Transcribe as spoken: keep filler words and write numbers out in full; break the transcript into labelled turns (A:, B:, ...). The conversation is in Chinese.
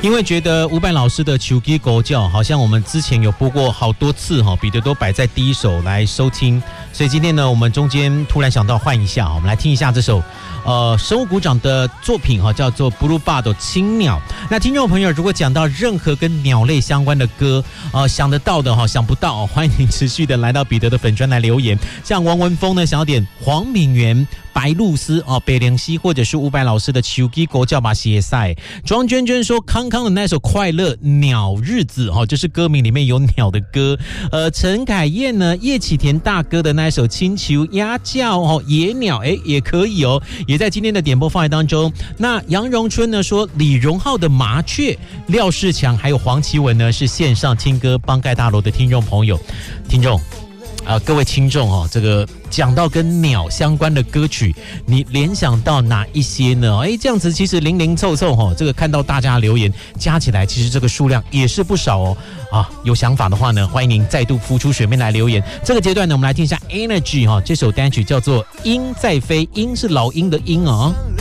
A: 因为觉得伍佰老师的《手机狗叫》好像我们之前有播过好多次哈，彼得都摆在第一首来收听，所以今天呢，我们中间突然想到换一下，我们来听一下这首呃生物股长的作品哈，叫做《Blue Bird 青鸟》。那听众朋友，如果讲到任何跟鸟类相关的歌，呃想得到的哈，想不到，欢迎持续的来到彼得的粉专来留言。像王文峰呢，想要点黄敏源、白露丝哦、北凉溪，或者是伍佰老师的《手机狗叫》吧写赛。庄娟娟说康康的那首《快乐鸟日子》哦，就是歌名里面有鸟的歌。呃，陈凯燕呢，叶启田大哥的那一首《青球鸭叫》哦，野鸟哎也可以哦，也在今天的点播范围当中。那杨荣春呢说李荣浩的《麻雀》，廖世强还有黄绮雯呢是线上听歌帮盖大楼的听众朋友，听众。呃，各位听众哦，这个讲到跟鸟相关的歌曲，你联想到哪一些呢？哎，这样子其实零零凑凑哈，这个看到大家的留言加起来，其实这个数量也是不少哦。啊，有想法的话呢，欢迎您再度浮出水面来留言。这个阶段呢，我们来听一下 Energy 哈，这首单曲叫做《鹰在飞》，鹰是老鹰的鹰啊、哦。